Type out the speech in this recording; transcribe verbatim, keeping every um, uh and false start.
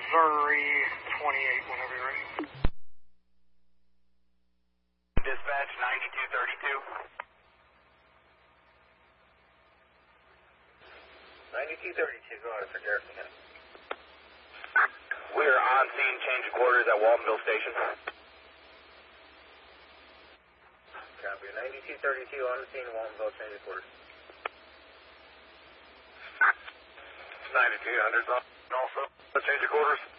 Missouri twenty-eight, whenever you're ready. Dispatch ninety-two thirty-two. ninety-two thirty-two, go ahead for Garrison. We are on scene, change of quarters at Waltonville Station. Copy, ninety-two thirty-two on the scene, Waltonville, change of quarters. ninety-two hundred also, change of quarters.